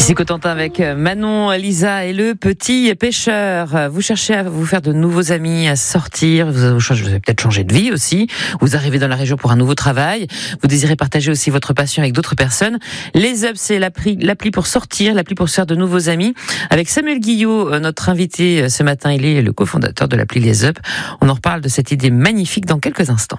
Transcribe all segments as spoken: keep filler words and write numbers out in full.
Ici Cotentin avec Manon, Lisa et le petit pêcheur. Vous cherchez à vous faire de nouveaux amis, à sortir. Vous avez peut-être changé de vie aussi. Vous arrivez dans la région pour un nouveau travail. Vous désirez partager aussi votre passion avec d'autres personnes. Les Up, c'est l'appli, l'appli pour sortir, l'appli pour se faire de nouveaux amis. Avec Samuel Guillot, notre invité ce matin, il est le cofondateur de l'appli Les Up. On en reparle de cette idée magnifique dans quelques instants.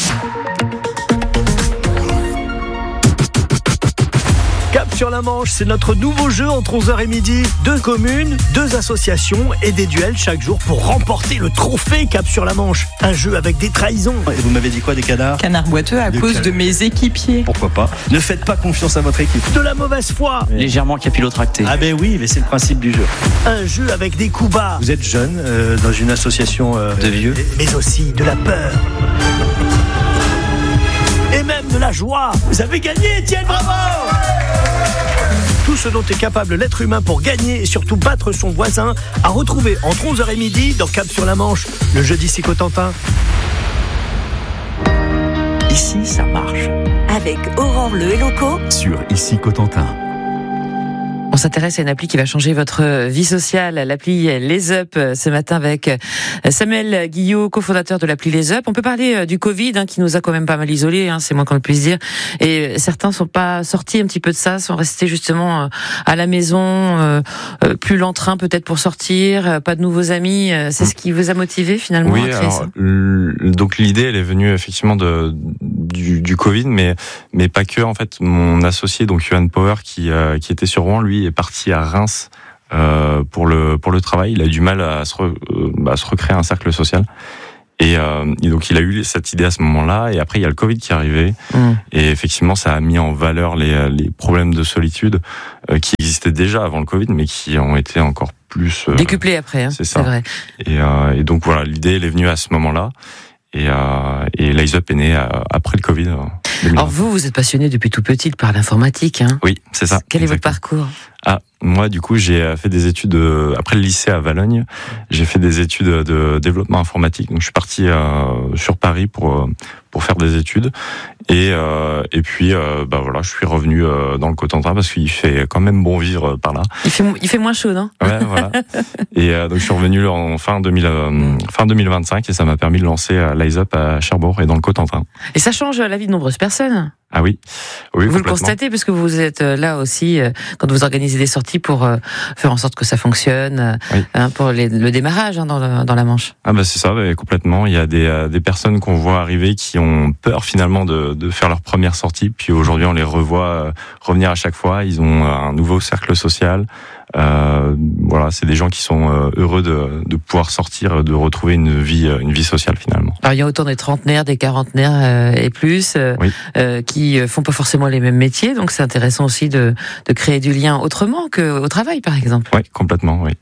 Cap sur la Manche, c'est notre nouveau jeu entre onze heures et midi. Deux communes, deux associations et des duels chaque jour pour remporter le trophée Cap sur la Manche. Un jeu avec des trahisons. Et vous m'avez dit quoi, des canards ? Canard boiteux à Des cause can- de mes équipiers. Pourquoi pas ? Ne faites pas confiance à votre équipe. De la mauvaise foi. Légèrement capillotracté. Ah ben oui, mais c'est le principe du jeu. Un jeu avec des coups bas. Vous êtes jeune, euh, dans une association euh, De vieux. Mais aussi de la peur. Et même de la joie. Vous avez gagné, Étienne, bravo! Tout ce dont est capable l'être humain pour gagner et surtout battre son voisin, à retrouver entre onze heures et midi dans Cap sur la Manche, le jeu d'ici Cotentin. Ici, ça marche. Avec Aurore Le Helloco Sur Ici Cotentin. On s'intéresse à une appli qui va changer votre vie sociale, l'appli Les Up, ce matin avec Samuel Guillot, cofondateur de l'appli Les Up. On peut parler du Covid, hein, qui nous a quand même pas mal isolés, hein, c'est moins qu'on le puisse dire. Et certains sont pas sortis un petit peu de ça, sont restés justement à la maison, euh, plus l'entrain peut-être pour sortir, pas de nouveaux amis. C'est ce qui vous a motivé finalement Oui, à créer alors, ça l- donc l'idée, elle est venue effectivement de du, du Covid, mais mais pas que. En fait, mon associé, donc Johan Power, qui euh, qui était sur Rouen, lui est parti à Reims euh, pour le pour le travail. Il a eu du mal à se, re, euh, à se recréer un cercle social. Et, euh, et donc il a eu cette idée à ce moment-là. Et après il y a le Covid qui est arrivé. Mmh. Et effectivement, ça a mis en valeur les les problèmes de solitude euh, qui existaient déjà avant le Covid, mais qui ont été encore plus euh, décuplé après, hein, c'est c'est, ça. c'est vrai. Et, euh, et donc voilà, l'idée elle est venue à ce moment-là. Et, euh, et Rise Up est né euh, après le Covid. Euh, deux mille vingt. Alors vous, vous êtes passionné depuis tout petit par l'informatique, hein. Oui, c'est ça. Quel est votre exactement. parcours ? Ah, moi, du coup, j'ai fait des études euh, après le lycée à Valogne. J'ai fait des études de développement informatique. Donc, je suis parti euh, sur Paris pour euh, pour faire des études. Et euh, et puis, euh, bah voilà, je suis revenu euh, dans le Cotentin parce qu'il fait quand même bon vivre par là. Il fait il fait moins chaud, non ? Ouais, voilà. Et euh, donc, je suis revenu en fin deux mille euh, fin deux mille vingt-cinq et ça m'a permis de lancer euh, Rise Up à Cherbourg et dans le Cotentin. Et ça change la vie de nombreuses personnes. Ah oui, oui, Vous le complètement. constatez parce que vous êtes là aussi euh, quand vous organisez des sorties pour euh, faire en sorte que ça fonctionne, euh, Oui. hein, pour les, le démarrage hein, dans, le, dans la Manche. Ah bah c'est ça, bah, complètement. Il y a des, euh, des personnes qu'on voit arriver qui ont peur finalement de, de faire leur première sortie, puis aujourd'hui on les revoit euh, revenir à chaque fois. Ils ont un nouveau cercle social. Euh, voilà, c'est des gens qui sont euh, heureux de, de pouvoir sortir, de retrouver une vie, une vie sociale finalement. Alors il y a autant des trentenaires, des quarantenaires euh, et plus euh, Oui. euh, qui font pas forcément les mêmes métiers, donc c'est intéressant aussi de, de créer du lien autrement qu'au travail par exemple. Oui, complètement, oui.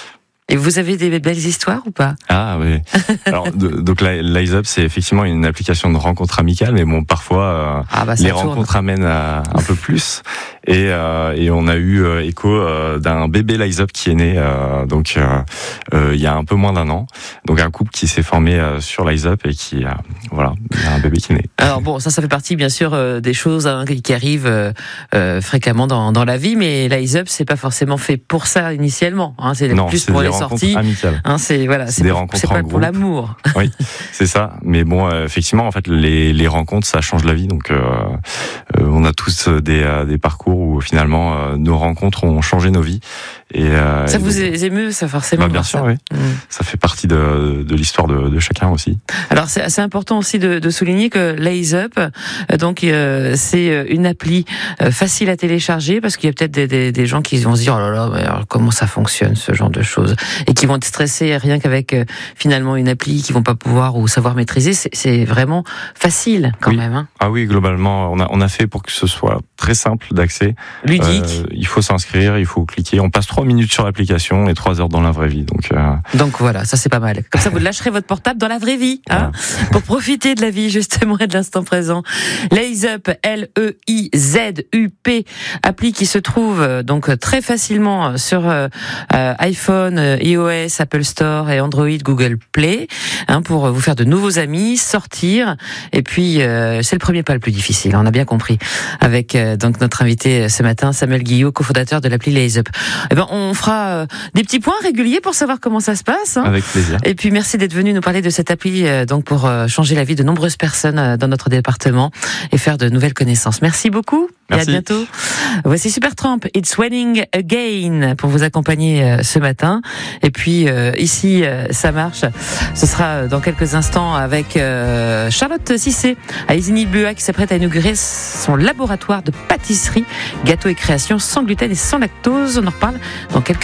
Et vous avez des belles histoires ou pas ? Ah oui. Alors de, donc la Rise Up, c'est effectivement une application de rencontre amicale, mais bon parfois euh, Ah bah ça les tourne. rencontres amènent à un peu plus. Et, euh, et on a eu euh, écho euh, d'un bébé Rise Up qui est né euh, donc euh, euh, il y a un peu moins d'un an. Donc un couple qui s'est formé euh, sur Rise Up et qui a voilà, il y a un bébé qui est né. Alors bon, ça, ça fait partie bien sûr euh, des choses hein, qui arrivent euh, euh, fréquemment dans, dans la vie, mais la Rise Up, c'est pas forcément fait pour ça initialement. Hein, c'est Non, plus c'est pour des les rencontres sorties. amicales. Hein, c'est voilà, C'est c'est, des pas, rencontres c'est en pas pour groupe. l'amour. Oui, c'est ça. Mais bon, euh, effectivement, en fait, les, les rencontres, ça change la vie. Donc, euh, euh, on a tous des, euh, des parcours où finalement euh, nos rencontres ont changé nos vies. Et euh, Ça et vous donc, émeut, ça forcément. bah, de bien voir sûr, ça. oui. Mm. Ça fait partie de, de l'histoire de, de chacun aussi. Alors c'est assez important aussi de, de souligner que Rise Up, euh, donc euh, c'est une appli euh, facile à télécharger parce qu'il y a peut-être des, des, des gens qui vont se dire oh là là, mais alors, comment ça fonctionne ce genre de choses et qui vont être stressés rien qu'avec euh, finalement une appli qu'ils vont pas pouvoir ou savoir maîtriser. C'est, c'est vraiment facile quand Oui. même, hein. Ah oui, globalement, on a, on a fait pour que ce soit très simple d'accès. Ludique. Euh, il faut s'inscrire, il faut cliquer. On passe trois minutes sur l'application et trois heures dans la vraie vie. Donc, euh, Donc voilà, ça c'est pas mal. Comme ça, vous lâcherez votre portable dans la vraie vie, hein, pour profiter de la vie justement et de l'instant présent. Rise Up, L E I Z U P, appli qui se trouve euh, donc très facilement sur euh, euh, iPhone, euh, iOS, Apple Store et Android, Google Play, hein, pour vous faire de nouveaux amis, sortir. Et puis euh, c'est le premier pas le plus difficile, on a bien compris, avec euh, donc notre invité invité ce matin, Samuel Guillot, cofondateur de l'appli Laze Up. Eh ben, on fera euh, des petits points réguliers pour savoir comment ça se passe. Hein. Avec plaisir. Et puis merci d'être venu nous parler de cette appli euh, donc pour euh, changer la vie de nombreuses personnes euh, dans notre département et faire de nouvelles connaissances. Merci beaucoup. Merci. Et à bientôt. Voici Supertramp, It's Raining Again pour vous accompagner euh, ce matin. Et puis euh, ici, euh, ça marche. Ce sera dans quelques instants avec euh, Charlotte Cissé à Isigny-Buat qui s'apprête à inaugurer son laboratoire de pâtisserie, gâteaux et créations sans gluten et sans lactose. On en reparle dans quelques